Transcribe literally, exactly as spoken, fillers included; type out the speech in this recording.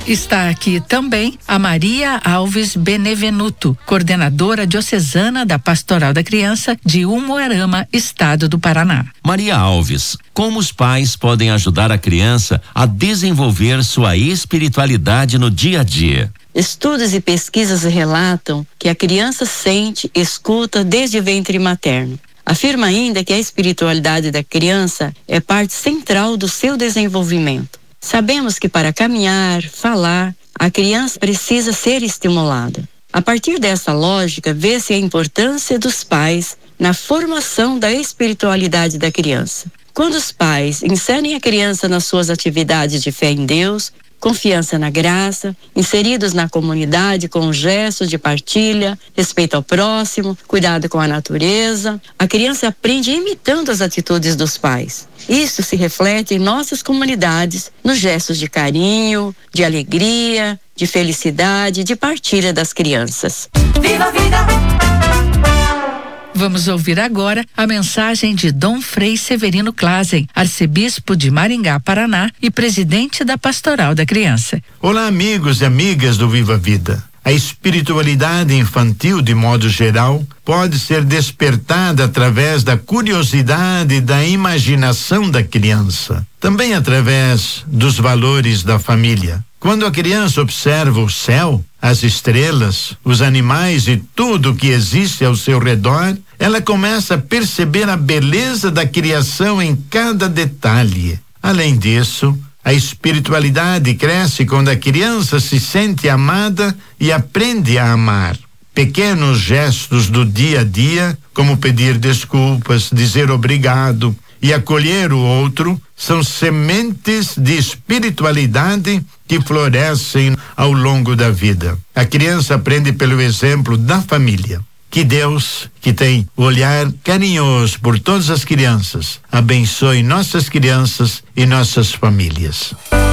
Está aqui também a Maria Alves Benevenuto, coordenadora diocesana da Pastoral da Criança de Umuarama, estado do Paraná. Maria Alves, como os pais podem ajudar a criança a desenvolver sua espiritualidade no dia a dia? Estudos e pesquisas relatam que a criança sente e escuta desde o ventre materno. Afirma ainda que a espiritualidade da criança é parte central do seu desenvolvimento. Sabemos que para caminhar, falar, a criança precisa ser estimulada. A partir dessa lógica, vê-se a importância dos pais na formação da espiritualidade da criança. Quando os pais inserem a criança nas suas atividades de fé em Deus, confiança na graça, inseridos na comunidade com gestos de partilha, respeito ao próximo, cuidado com a natureza, a criança aprende imitando as atitudes dos pais. Isso se reflete em nossas comunidades, nos gestos de carinho, de alegria, de felicidade, de partilha das crianças. Viva a vida! Vamos ouvir agora a mensagem de Dom Frei Severino Clasen, arcebispo de Maringá, Paraná e presidente da Pastoral da Criança. Olá, amigos e amigas do Viva a Vida. A espiritualidade infantil, de modo geral, pode ser despertada através da curiosidade e da imaginação da criança, também através dos valores da família. Quando a criança observa o céu, as estrelas, os animais e tudo o que existe ao seu redor, ela começa a perceber a beleza da criação em cada detalhe. Além disso, a espiritualidade cresce quando a criança se sente amada e aprende a amar. Pequenos gestos do dia a dia, como pedir desculpas, dizer obrigado e acolher o outro, são sementes de espiritualidade que florescem ao longo da vida. A criança aprende pelo exemplo da família. Que Deus, que tem o olhar carinhoso por todas as crianças, abençoe nossas crianças e nossas famílias.